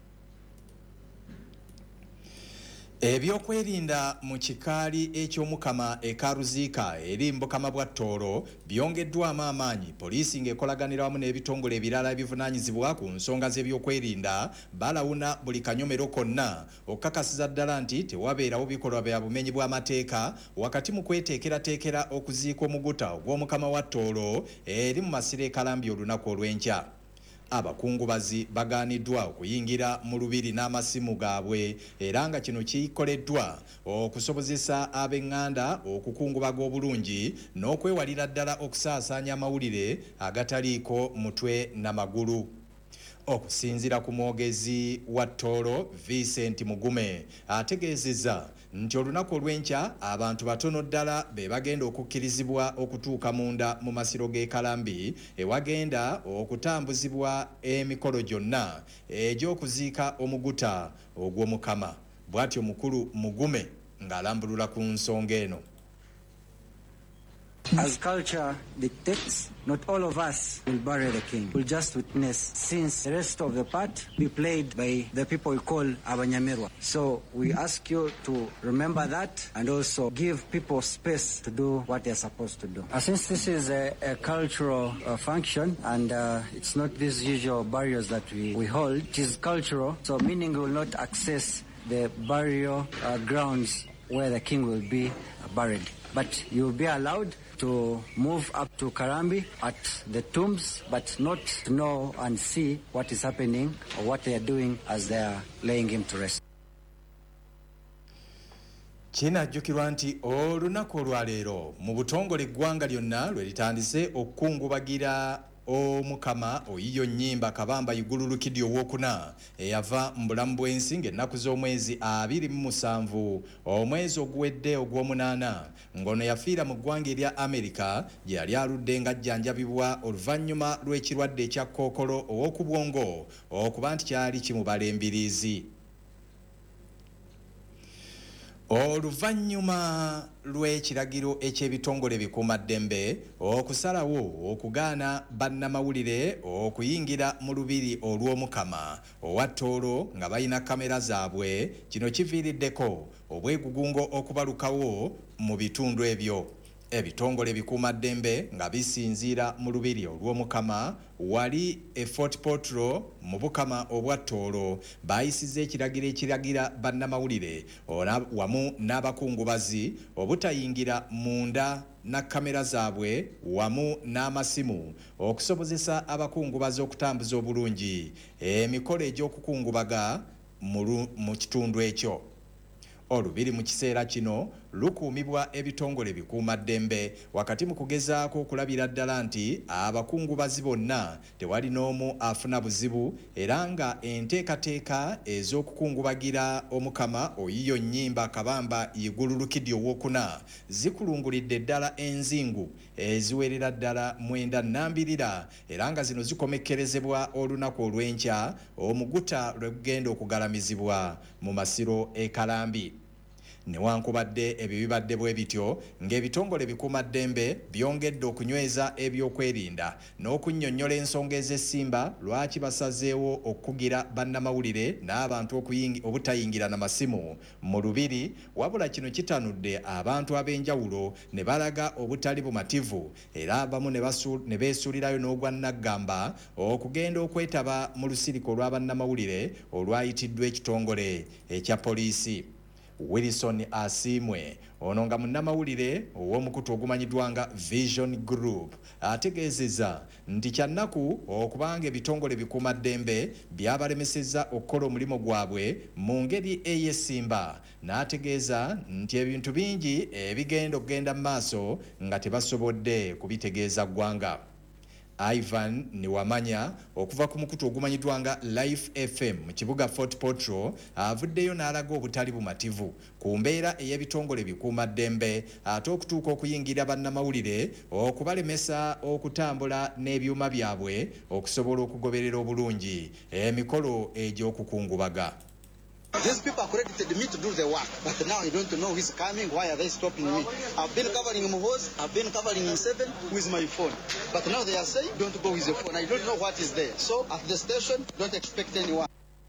Ebyokwerinda mu kikaali eky'omukama ekaruziika eri mbukama bwa Tooro byongeddwamu amaanyi. Poliisi ng'ekolaganira wamu n'ebitongole ebirala ebivunaanyizibwa ku nsonga z'ebyokwerinda balawuna buli kanyomero konna okukakasiza ddala nti tewabeerawo bikolwa bya bumenyi bw'amateeka wakati mu kweteekerateekera okuziika omuguta ogw'omukama wa Tooro eri mu masiro e Kalambi olunaku olw'enkya. Abakungubazi bagaaniddwa okuyingira mu lubiri n'amasimu gaabwe era nga kino kikoleddwa okusobozesa ab'eŋŋanda okukungubaga obulungi n'okwewalira ddala okusaasaanya amawulire agataliiko mutwe n'amagulu. Okusinziira ku mwogezi wa Tooro Vincent Mugume ategeezezza nti olunaku olw'enkya abantu batono ddala be bagenda okukkirizibwa okutuuka munda mu masiro g'e Kalambi ewagenda okutambuzibwa emikolo gyonna egy'okuziika omuguta ogw'omukama. Bw'atyo mukulu Mugume ng'alambulula ku nsonga eno. As culture dictates, not all of us will bury the king. We'll just witness, since the rest of the part be played by the people we call Abanyamerwa. So we ask you to remember that and also give people space to do what they're supposed to do. Uh, since this is a, a cultural uh, function and uh, it's not these usual burials that we, we hold, it is cultural, so meaning we will not access the burial uh, grounds where the king will be uh, buried. But you will be allowed to move up to Karambi at the tombs, but not to know and see what is happening or what they are doing as they are laying him to rest. Kinajjukirwa nti olunaku olwaleero mu butongole eggwanga lyonna lwe litandise okukungubagira omukama oyiyo nnyimba Kabamba Igululukidde owookuna eyava mu bulamu bw'ensi ng'ennaku z'omwezi abiri mu musanvu omwezi oguwedde ogw'omunaana ng'ono yafiira mu ggwanga erya Amerika gye yali aludde ng'ajjanjabibwa oluvannyuma lw'ekirwadde ekya kkookolo ow'oku bwongo okuba nti kyali kimubala embiriizi. Oluvannyuma lw'ekiragiro eky'ebitongole bikuumaddembe okusalawo okugaana bannamawulire okuyingira mu lubiri olw'omukama owa Tooro nga balina kamera zaabwe, kino kiviiriddeko obwegugungo okubalukawo mu bitundu ebyo. Ebitongole bikuumaddembe nga bisinziira mu lubiri olw'omukama wali e Fort Portal mu bukama obwa Tooro bayisiza ekiragiro ekiragira bannamawulire wamu n'abakungubazi obutayingira munda na kamera zaabwe wamu n'amasimu okusobozesa abakungubazi okutambuza obulungi emikolo egy'okukungubaga mu kitundu ekyo. olubiri mu kiseera kino lukuumibwa ebitongole bikuumaddembe wakati mu kugezaako okulabira ddala nti abakungubazi bonna tewali n'omu afuna buzibu era nga enteekateeka ez'okukungubagira omukama oyiyo nnyimba kabamba igulu lukidi owokuna zikulungulidde ddala enzingu eziwerera ddala mwenda nnambirira era nga zino zikomekkerezebwa olunaku olw'enkya omuguta lwe gugenda okugalamizibwa mu masiro e Kalambi. Newankubadde ebyo bibadde bwe bityo ng'ebitongole bikuumaddembe byongedde okunyweza ebyokwerinda n'okunnyonnyola ensonga ez'essimba lwaki basazeewo okugira bannamawulire n'abantu obutayingira na masimu mu lubiri wabula kino kitanudde abantu ab'enjawulo ne balaga obutali bumativu era abamu ne beesuulirayo n'ogwannaggamba okugenda okwetaba mu lusiriko olw'abannamawulire olwayitiddwa ekitongole ekya poliisi. Wilson Asimwe ono nga munnamawulire ow'omukutu ogumanyiddwa nga Vision Group ategeezezza nti kyannaku okubanga ebitongole bikuumaddembe byabalemesezza okukola omulimu gwabwe mu ngeri ey'essimba n'ategeeza nti ebintu bingi ebigenda okugenda mu maaso nga tebasobodde kubitegeeza ggwanga. Ivan Niwamanya okuva ku mukutu ogumanyiddwa nga Life F M mu kibuga Fort Portal avuddeyo n'alaga obutali bumativu ku mbeera ey'ebitongole bikuumaddembe ate okutuuka okuyingira bannamawulire okubalemesa okutambula n'ebyuma byabwe okusobola okugoberera obulungi emikolo egy'okukungubaga. These people accredited me to do the work, but now I don't know who's coming. Why are they stopping me? I've been covering Muhoz, I've been covering in seven with my phone, but now they are saying don't go with the phone. I don't know what is there. So at the station, don't expect anyone.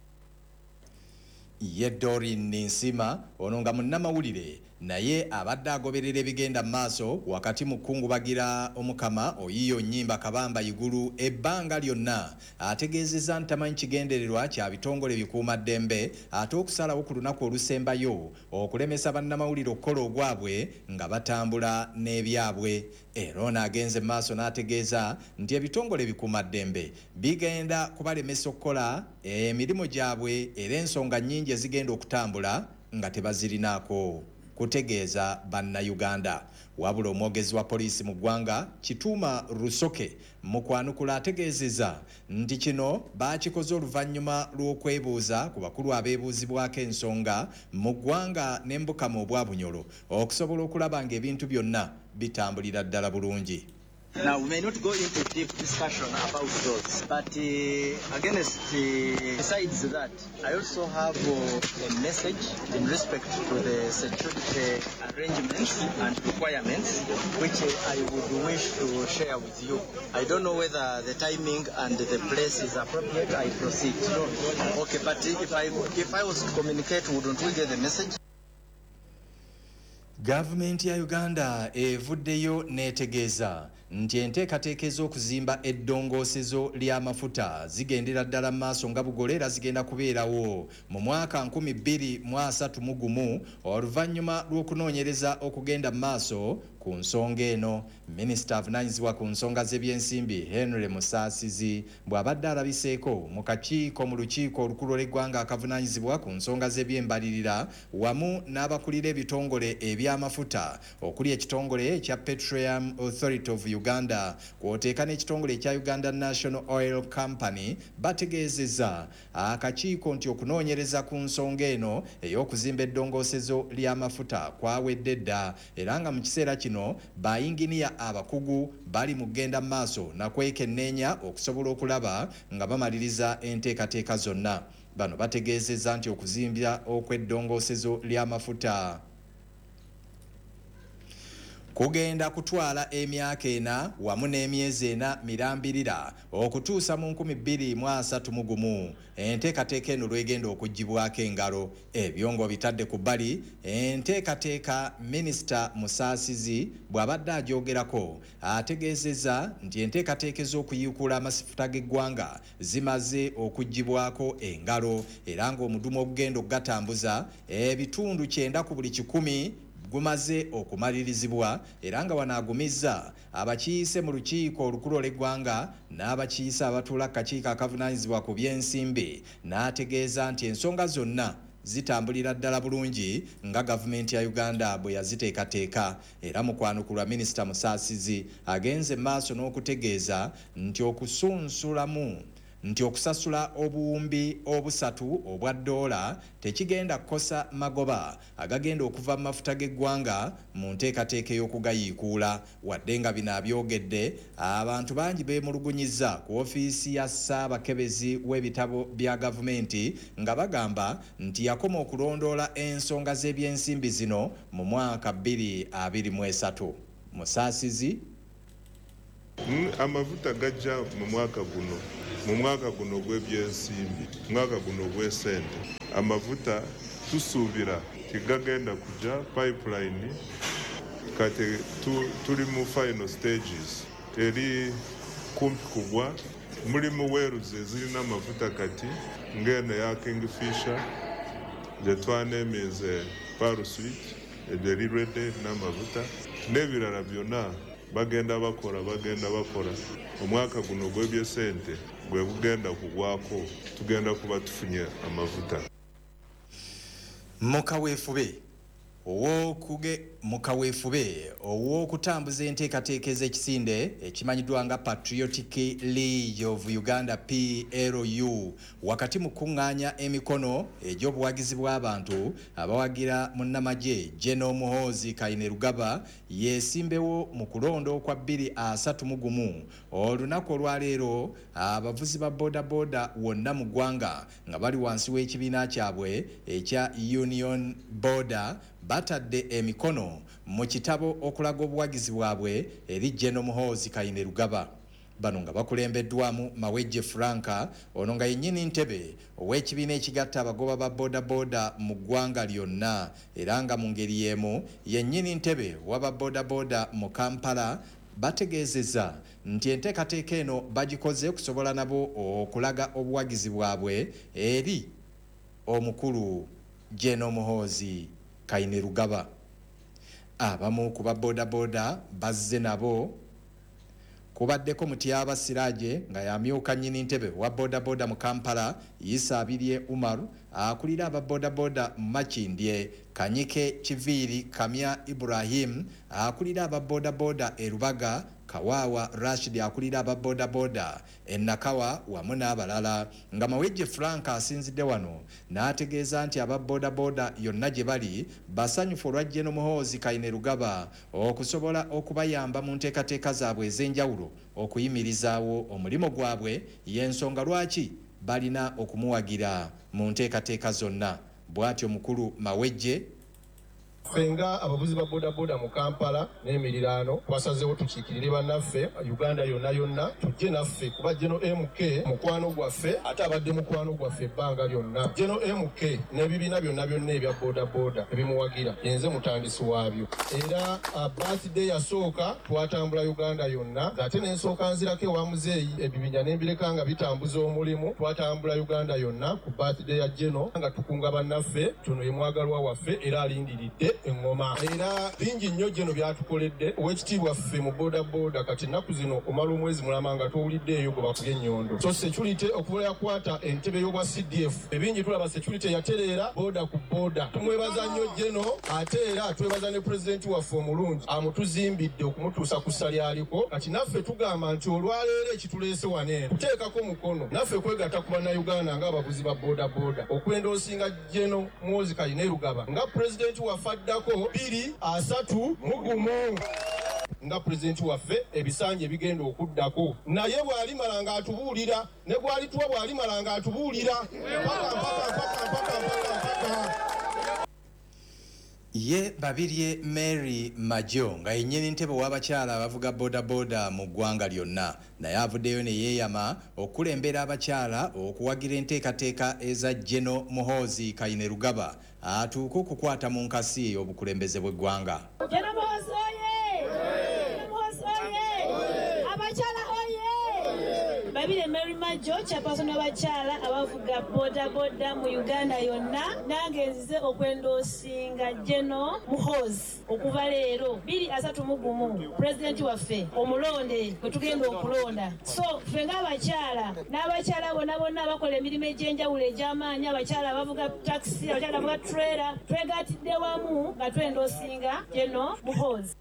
Yedori Ninsima ono nga munnamawulire naye abadde agoberera ebigenda maaso wakati mu kungubagira omukama oyiyo nnyimba kabamba igulu ebbanga lyonna ategeezezza ntamanyi kigendererwa kya bitongole bikuumaddembe ate okusalawo ku lunaku olusembayo okulemesa bannamawulire okukola ogwabwe nga batambula n'ebyabwe. Erona agenze maaso n'ategeeza nti ebitongole bikuumaddembe bigenda kubalemesa okukola emirimu gyabwe era ensonga nnyingi ezigenda okutambula nga tebazirinaako kutegeeza bannayuganda. Wabula omwogezi wa poliisi mu ggwanga Kituuma Rusoke mu kwanukula ategeezezza nti kino baakikoze oluvannyuma lw'okwebuuza ku bakulu abeebuuzibwako ensonga mu ggwanga n'embukama obwa Bunyolo okusobola okulaba ng'ebintu byonna bitambulira ddala bulungi. Now, we may not go into deep discussion about those, but uh, against, uh, besides that, I also have uh, a message in respect to the security arrangements and requirements, which uh, I would wish to share with you. I don't know whether the timing and the place is appropriate. I proceed. Okay, but if I if I was to communicate, wouldn't we get the message? Gavumenti ya Uganda evuddeyo n'etegeeza nti enteekateeka ez'okuzimba eddongoosezo ly'amafuta zigendera ddala mu maaso nga bugole era zigenda kubeerawo mu mwaka nkumi bbiri mu asatu mu gumu oluvannyuma lw'okunoonyereza okugenda mu maaso ku nsonga eno. Minisita avunaanyizibwa ku nsonga z'ebyensimbi Henry Musaasizi bw'abadde alabiseeko mu kakiiko mu lukiiko olukulu lw'eggwanga akavunaanyizibwa ku nsonga z'ebyembalirira wamu n'abakulira ebitongole eby'amafuta okuli ekitongole ekya Petroleum Authority of Uganda kw'oteeka n'ekitongole ekya Uganda National Oil Company bategeezezza akakiiko nti okunoonyereza ku nsonga eno ey'okuzimba eddongoosezo ly'amafuta kwawedde dda era nga mu kiseera kino bayinginiya abakugu bali mu kugenda mu maaso nakwekenneenya okusobola okulaba nga bamaliriza enteekateeka zonna. Bano bategeezezza nti okuzimbya okw'eddongoosezo ly'amafuta kugenda kutwala emyaka ena wamu n'emyezi ena mirambirira okutuusa mu nkumi bbiri mu asatu mu gumu. Enteekateeka eno lwegenda okuggyibwako engalo. Ebyo nga bitadde ku bbali enteekateeka Minisita Musaasizi bw'abadde agyogerako ategeezezza nti enteekateeka ez'okuyiikula amafuta g'eggwanga zimaze okuggyibwako engalo era ng'omudumu ogugenda okugatambuza ebitundu kyenda ku buli kikumi gumaze okumalirizibwa era nga wanaagumizza abakiise mu lukiiko olukulu lw'eggwanga n'abakiise abatuula akakiiko akavunaanyizibwa ku by'ensimbi n'ategeeza nti ensonga zonna zitambulira ddala bulungi nga gavumenti ya Uganda bwe yaziteekateeka era mukwano ku lwa Minisita Musaasizi agenze maaso n'okutegeeza nti okusunsulamu nti okusasula obuwumbi obusatu obwa ddoola tekigenda kukosa magoba agagenda okuva mu mafuta g'eggwanga mu nteekateeka y'okugayiikuula wadde nga bino abyogedde abantu bangi beemulugunyizza ku ofiisi ya ssaabakebezi w'ebitabo bya gavumenti nga bagamba nti yakoma okulondoola ensonga z'ebyensimbi zino mu mwaka bbiri abiri mu esatu. Musaasizi amavuta gajja mu mwaka guno mu mwaka guno gw'ebyensimbi mwaka guno gw'esente amavuta tusuubira tigagenda kujja pipeline kati tu, tuli mu final stages teri kumpi kugwa mulimu weeruze zirina amavuta kati ngeno ya Kingfisher gye twaneemize Paruswit eri ready n'amavuta n'ebirala byonna bagenda bakola bagenda bakola omwaka guno gw'ebyesente gwe bugenda kugwako tugenda kuba tufunye amavuta. Mukaweefube owokuge mukaweefube ow'okutambuza enteekateeka ez'ekisinde ekimanyiddwa nga Patriotic League of Uganda P L U wakati mu kuŋŋaanya emikono egy'obuwagizi bw'abantu abawagira munnamagye General Muhoozi Kainerugaba yeesimbewo mu kulonda okwa bbiri asatu mu gumu olunaku olwaleero abavuzi ba boda boda wonna mu ggwanga nga bali wansi w'ekibiina kyabwe ekya Union Border batadde emikono mu kitabo okulaga obuwagizi bwabwe eri General Muhoozi Kainerugaba. Bano nga bakulembeddwamu Mawejje Franka ono nga yennyini ntebe ow'ekibiina ekigatta abagoba ba boda boda mu ggwanga lyonna era nga mu ngeri y'emu yennyini ntebe w'aba boda boda mu Kampala bategeezezza nti enteekateeka eno bagikoze okusobola nabo okulaga obuwagizi bwabwe eri omukulu General Muhoozi Kainerugaba. Abamu ku ba boda boda bazze nabo kubaddeko Mutyaba Siraje nga yamyuka nnyini ntebe wa boda boda mu Kampala Isa Abirye Umar akulira aba boda boda mu Makindye Kanyike Kiviiri Kamya Ibrahim akulira aba boda boda e Rubaga Kawawa Rashid akulira aba boda boda e Nakawa wamu n'abalala nga Mawejje Frank asinzidde wano n'ategeeza nti aba boda boda yonna gye bali basanyufu olwa General Muhoozi Kainerugaba okusobola okubayamba mu nteekateeka zaabwe ez'enjawulo okuyimirizaawo omulimu gwabwe y'ensonga lwaki balina okumuwagira mu nteekateeka zonna. Bw'atyo mukulu Mawejje Fenga abavuzi ba boda boda mu Kampala n'emiriraano twasazeewo tukiikirire bannaffe Uganda yonna yonna tujje naffe kuba General M K mukwano gwaffe ate abadde mukwano gwaffe ebbanga lyonna. General M K n'ebibiina byonna byonna ebya boda boda ebimuwagira yenze mutandisi waabyo era birthday yasooka twatambula Uganda yonna ate n'ensooka nzirako ewa muzeeyi ebibiina n'embireka nga bitambuza omulimu twatambula Uganda yonna ku birthday ya General nga tukunga bannaffe tuno ye mwagalwa waffe era alindiridde engoma era bingi nnyo gino byatukoledde owekitiibwa ffe mu boda boda kati ennaku zino omala omwezi mulama nga towuliddeeyo gwe bakubye ennyondo so security okuba yakwata entebe y'obwa C D F ebingi tulaba security yatereera boda ku boda tumwebaza nnyo geno ate era twebaza ne pulezidenti waffe omulungi amutuzimbidde okumutuusa ku ssa lyaliko kati naffe tugamba nti olwaleero ekituleese waneeno kuteekako mukono naffe kwegatta ku bannayuganda ng'abavuzi ba boda boda okwendoosinga General Muhoozi Kainerugaba nga pulezidenti waffe addako bbiri asatu mu gumu nga pulezidenti waffe ebisanja ebigenda okuddako naye bw'alimala ng'atubuulira ne bw'alituwa bw'alimala ng'atubuulira mpaka mpaka mpaka mpaka mpaka ye Babirye Mary Majo nga yennyini ntebe w'abakyala abavuga boda boda mu ggwanga lyonna naye avuddeyo ne yeeyama okulembera abakyala okuwagira enteekateeka eza General Muhoozi Kainerugaba atuuke okukwata mu nkasi obukulembeze bw'eggwanga. General Muhoozi oye! Muhoozi oye! Abakyala oye! Babirye Mary Majo Najo chairperson w'abakyala abavuga boda boda mu Uganda yonna nange nzize okwendosinga General Muhoozi okuva leero bbiri asatu mu gumu president waffe omulonde bwe tugenda okulonda. So ffe ng'abakyala n'abakyala bonna bonna abakola emirimu egy'enjawulo egy'amaanyi, abakyala abavuga taxi, abakyala abavuga trailer, twegaatidde wamu nga twendosinga General Muhoozi.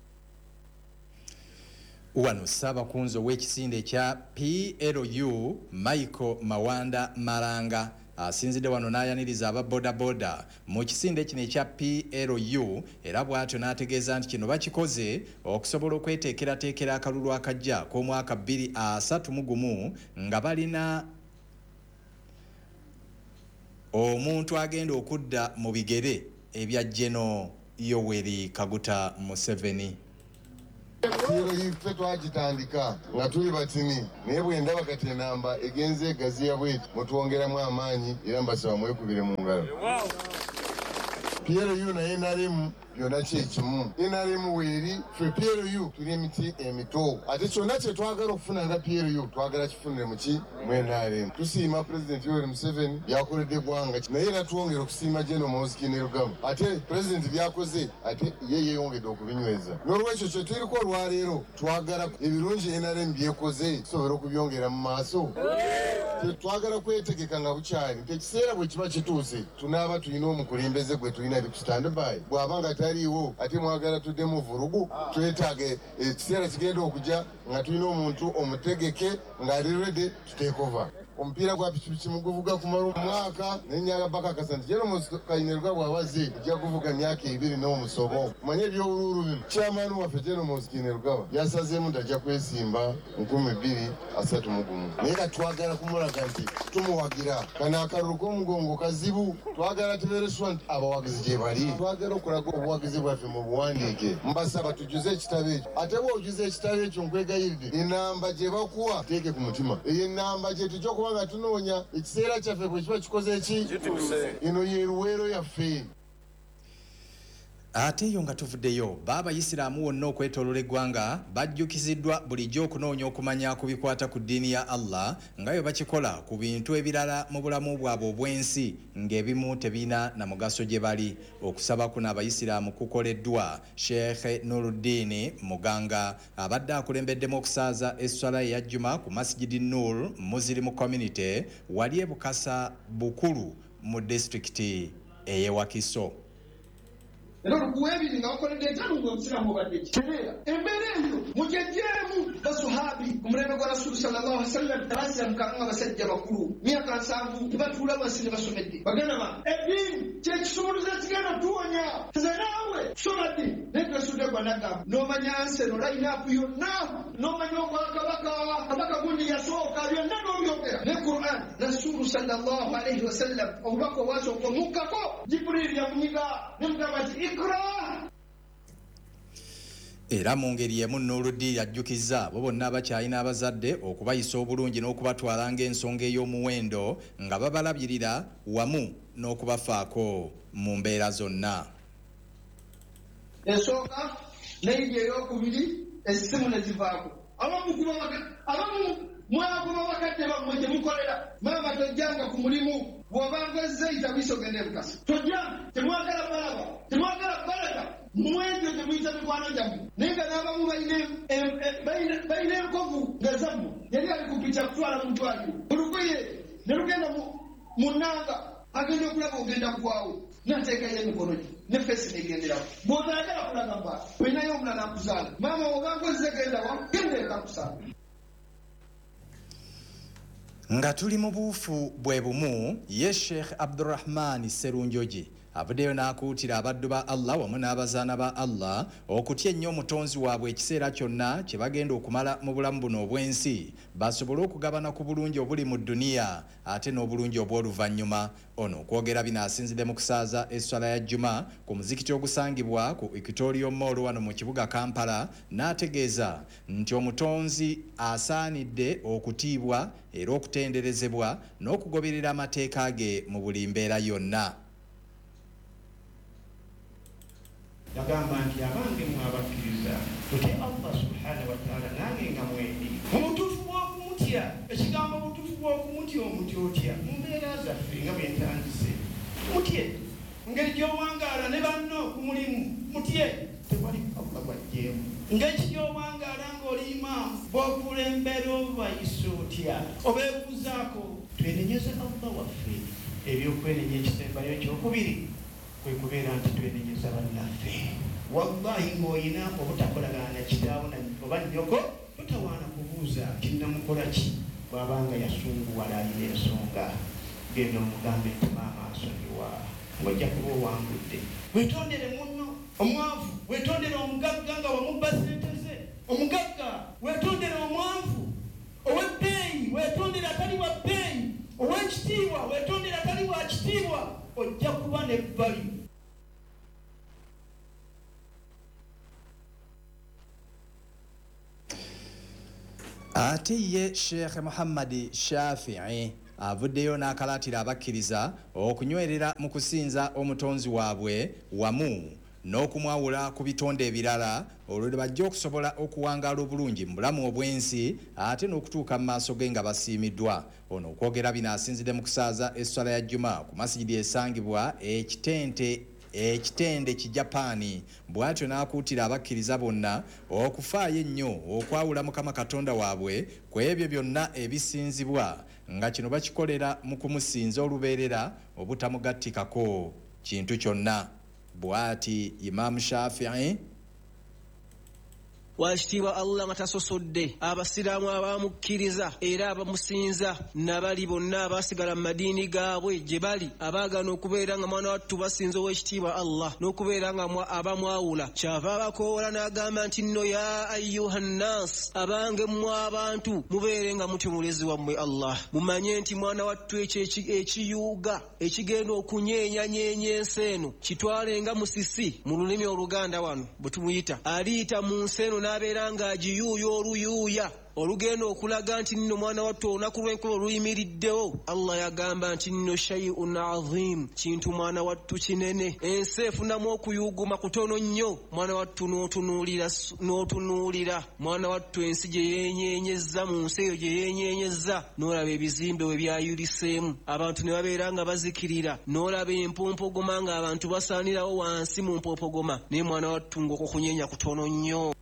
Wano Ssaabakunzi ow'ekisinde ekya P L U Michael Mawanda Malanga asinzidde wano n'ayaniriza aba boda boda mu kisinde kino ekya P L U era bw'atyo n'ategeeza nti kino bakikoze okusobola okweteekerateekera akalulu akajja k'omwaka bbiri asatu mu gumu nga balina omuntu agenda okudda mu bigere ebya General Yoweri Kaguta Museveni. Kiro yife twagitandika nga tuli batini naye bwe ndaba kati enamba egenze egaziya bweti mutwongeramu amaanyi era mbasaba mwekubire mu ngalo. P L U na N R M byonna kyekimu. N R M weeri ffe P L U tuli emiti emito ate kyonna kye twagala okufuna nga P L U twagala kifunire muki mu N R M. Tusiima President Yoweri Museveni byakoledde eggwanga naye era twongera okusiima General Muhoozi Kainerugaba ate President byakoze ate ye yeeyongedde okubinyweza. N'olwekyo kye tuliko olwaleero twagala ebirungi N R M byekoze tusobole okubyongera mu maaso. Twagala kwetegeka nga bukyali nti ekiseera bwe kiba kituuse tunaaba tulina omukulembeze gwe tulina ku standby bw'aba nga taliiwo ate mwagala tuddemu vurugu twetaaga ekiseera kigenda okujja nga tulina omuntu omutegeke ng'ali ready to take over. Omupiira gwa pikipiki muguvuga kumala omwaka n'ennyanga bakakasa nti General Kainerugaba bw'abaze ojja kuvuga myaka ebiri n'omusobo. Manye ebyobululu bino chairman waffe General Muhoozi Kainerugaba yasazeemu nti ajja kwesimba nkumi bbiri asatu mu gumu naye nga twagala kumulaga nti tumuwagira kano akalulu k'omugongo kazibu twagala tubeereswa nti abawagizi gye bali twagala okulaga obuwagizi bwaffe mu buwandiike. Mbasaba tujuze ekitabo ekyo ate bw'ojuza ekitabo ekyo nkwegayiridde enamba gye bakuwa teeke ku mutima eyo enamba gye tujja okuba nga tunoonya ekiseera kyaffe bwe kiba kikoze eki eno ye luweero yaffe. Ate yo nga tuvuddeyo b'Abayisiraamu wonna okwetooloola eggwanga bajjukiziddwa bulijjo okunoonya okumanya ku bikwata ku ddiini ya Allah nga bwe bakikola ku bintu ebirala mu bulamu bwabwe obw'ensi ng'ebimu tebiina na mugaso gye bali. Okusaba kuno Abayisiraamu kukoleddwa Sheikh Nuruddin Muganga abadde akulembeddemu okusaaza esswala eya Juma ku Masjidi Nur Muslim Community wali e Bukasa Bukulu mu disitulikiti ey'e Wakiso. Era olukuwebiri nga wakoledde entamu ng'omusiraamu obadde kitereera embeera eyo mugejjeemu basuhaabi ku mulembe gwa Rasulu sallallahu alaihi wasallam baasiraamuka nga basajja bakulu myaka nsanvu tebatuula wansi ne basomedde baganda ba eddiini kyekisumuluzo ekigenda tuwonya ze naawe kusoma ddiini naye twesudde gwa nagamba n'omanya nseno layinaapu yonna n'omanya obwakabaka kabaka gundi yasooka byonna n'obyogera ne Quran Rasulu sallallahu alaihi wasallam obubaka obwasooka omukkako Jibril yamunyiga ne mugamba nti era mu ngeri y'emu Nuruddin ajjukizza bo bonna abakyalina abazadde okubayisa obulungi n'okubatwala ng'ensonga ey'omuwendo nga babalabirira wamu n'okubafaako mu mbeera zonna. Ensonga n'eyindi ey'okubiri essimu ne zivaako abamu mwagoba bakadde bammwe gye mukolera maama tojjanga ku mulimu bw'obanga zeyita bwisogende bukasa tojjanga temwagala balaba temwagala balaga mwebyo temuyita mikwano gyammwe naye nga n'abamu balina enkovu nga zammwe yali ali kupita kutwala mu ddwaliro olugoye ne lugenda mu nnanga agenda okulaba ogenda kugwawo nateekayo emikono gye ne feesi negenderawo bw'otaagala kulaga mba wenayo omulala akuzaala maama obanga ozegenda wa genda ekakusaala. Nga tuli mu buufu bwe bumu ye Sheikh Abdurrahman Serunjoji abuddeyo n'akuutira abaddu ba Allah wamu n'abazaana ba Allah okutya ennyo omutonzi waabwe ekiseera kyonna kye bagenda okumala mu bulamu buno obw'ensi basobole okugabana ku bulungi obuli mu dduniya ate n'obulungi obw'oluvannyuma. Ono okwogera bino asinzidde mu kusaaza esswala ya Juma ku muzikiti ogusangibwa ku Equatorial Mall wano mu kibuga Kampala n'ategeeza nti omutonzi asaanidde okutiibwa era okutenderezebwa n'okugoberera amateeka ge mu buli mbeera yonna. Yagamba nti abange mwabakkiriza tutye Allah subhanahu wa ta'ala nange nga mwendi omutuufu bw'okumutya ekigambo obutuufu fuba okumutya omutya otya mu mbeera zaffe nga bwe ntandise mutye ngeri gy'owangaala ne banno okumulimu mutye tewali kabula gwajjeemu ngeki gy'owangaala ng'oli imaamu bw'okulembera obayisa otya obeebuuzaako twenenyeza Allah waffe ebyokwenenya ekisembayo kyokubiri kwe kubeera nti twenenyeza bannaffe wallahi ng'olina obutakolagana kitaawo oba nnyoko totawaana kubuuza kinnamukola ki bw'abanga yasunguwala alina ensonga genda omugambe nti maama asonyiwa ng'ojja kuba owangudde weetondere munno omwavu weetondere omugagga nga wamubba ssente ze omugagga weetondere omwavu ow'ebbeeyi weetondere atali wa bbeeyi ow'ekitiibwa weetondere atali wa kitiibwa ojja kuba n'ebbali ate ye Sheikh Muhammad Shafi'i avuddeyo n'akalaatira abakkiriza okunywerera mu kusinza omutonzi waabwe wamu n'okumwawula ku bitonde ebirala olwo bajja okusobola okuwangaala obulungi mu bulamu obw'ensi ate n'okutuuka mu maaso ge nga basiimiddwa. Ono okwogera bino asinzidde mu kusaaza esswala ya Juma ku masijidi esangibwa ekitente ekitende kijapaani bw'atyo n'akuutira abakkiriza bonna okufaayo ennyo okwawula Mukama Katonda waabwe ku ebyo byonna ebisinzibwa nga kino bakikolera mu kumusinza olubeerera obutamugattikako kintu kyonna. Bw'ati Imam Shafi'i Washitiibwa Allah nga tasosodde abasiraamu abamukkiriza era abamusinza nabali bonna abasigala mu madiini gaabwe gye bali abaagana okubeera nga mwana wattu basinza ow'ekitiibwa Allah n'okubeera nga abamwawula kyava abakoola n'agamba nti nno ya ayyuhannas abange mmwe abantu mubeere nga mutyo mulezi wammwe Allah mumanye nti mwana wattu ekyo ekiyuuga ekigenda okunyeenyanyeenya ensi eno kitwalenga musisi mu lulimi Oluganda wano bwe tumuyita aliyita mu nsi eno n'abeera ng'agiyuuya oluyuuya olugenda okulaga nti nno mwana wattu olunaku lw'enkuba oluyimiriddewo Allah yagamba nti nno shay'un azim kintu mwana wattu kinene ensi efunamu okuyuguma kutono nnyo mwana wattu n'otunuulira n'otunuulira mwana wattu ensi gye yeenyeenyezza mu nsi eyo gye yeenyeenyezza n'olaba ebizimbe we byayuliseemu abantu ne babeera nga bazikirira n'olaba empompogoma ng'abantu basaanirawo wansi mu mpompogoma naye mwana wattu ng'okukunyeenya kutono nnyo.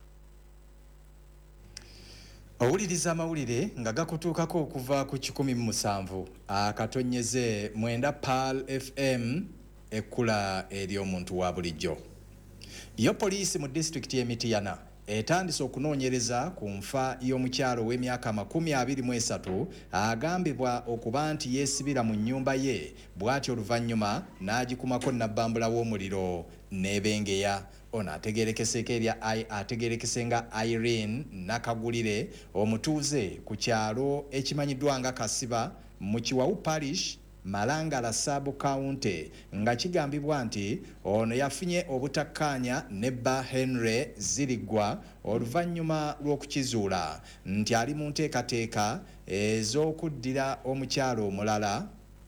Owuliriza amawulire nga gakutuukako okuva ku kikumi mu musanvu akatonyeze mwenda Pal F M ekkula ery'omuntu wa bulijjo. Yo poliisi mu disitulikiti y'e Mityana etandise okunoonyereza ku nfa y'omukyalo w'emyaka makumi abiri mu esatu agambibwa okuba nti yeesibira mu nnyumba ye bw'atyo oluvannyuma n'agikumako nabbambula w'omuliro n'ebengeya. Ono ategeerekese erya ategeerekese nga Irene Nakagulire omutuuze ku kyalo ekimanyiddwa nga Kasiba mu Kiwawu Parish Malangala Sub County nga kigambibwa nti ono yafunye obutakkaanya ne Bba Henry Zirigwa oluvannyuma lw'okukizuula nti ali mu nteekateeka ez'okuddira omukyalo omulala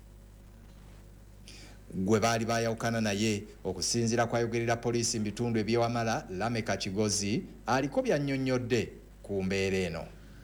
gwe baali bayawukana naye. Okusinziira kwayogerera poliisi mu bitundu eby'Ewamala Lameka Kigozi aliko byannyonnyodde ku mbeera eno.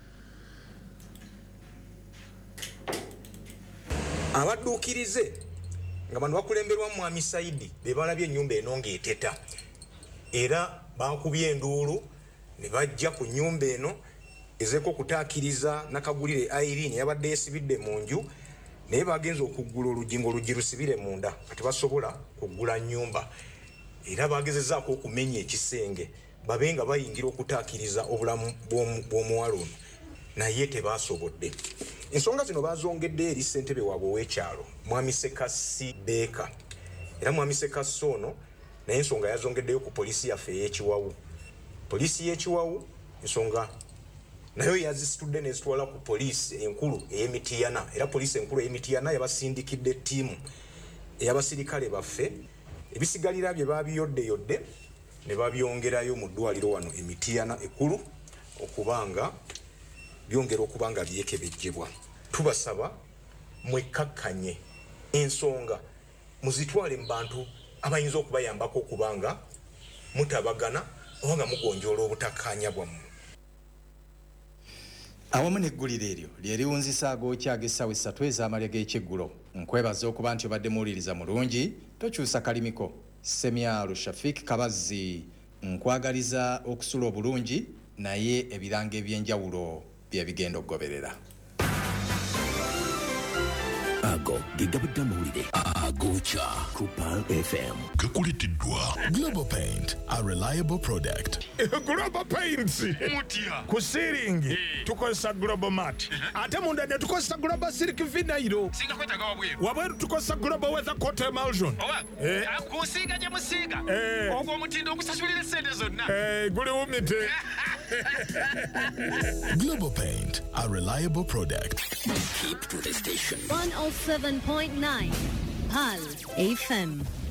Abadduukirize nga bano bakulemberwa Mwami Saidi be balabye ennyumba eno ng'eteta era bankubye enduulu ne bajja ku nnyumba eno ezeeko okutaakiriza Nakagulire Irene yabadde yeesibidde mu nju naye bagenza okuggula oluggi ng'oluggi lusibire munda kati basobola kuggula nnyumba era bagezezaako okumenya ekisenge babe nga bayingira okutaakiriza obulamu bw'omuwala ono naye tebaasobodde. Ensonga zino bazongedde eri ssentebe waabwe ow'ekyalo Mwami Sekasi Beeka era Mwami Sekasi ono naye ensonga yazongeddeyo ku poliisi yaffe ey'Ekiwawu. Poliisi y'Ekiwawu ensonga nayo yazisitudde nezitwala ku poliisi enkulu ey'Emityana era poliisi enkulu ey'Emityana yabasindikidde ttiimu ey'abasirikale baffe ebisigalira bye babiyoddeyodde ne babyongerayo mu ddwaliro wano Emityana ekkulu okubanga byongera okubanga byekebejjebwa. Tubasaba mwekkakkanye ensonga muzitwale mu bantu abayinza okubayambako okubanga mutabagana oba nga mugonjoola obutakkaanya bwammwe. awamu n'egguliro eryo lye liwunzisa agookya ag'essaawa essatu ez'amalya g'ekyeggulo. Nkwebaza okuba nti obadde muwuliriza mulungi, tokyusa kalimiko. Semyalo Shafik Kabazzi nkwagaliza okusula obulungi naye ebiranga eby'enjawulo bye bigenda okugoberera. ago gegabadde amawulire agookya ku Pearl F M. Gakulitiddwa Global Paint, a reliable product. Global Paints mutya ku ceiling tukozesa Global Mat ate munda ne tukozesa Global Silk Vinyl singa kwetaga wabweru wabweru tukozesa Global Weather Coat Emulsion oba kusinga gye musiga ogwo omutindo ogusasulira sente zonna guli wumite. Global Paint, a reliable product. Keep to the station. one oh seven point nine Pearl F M.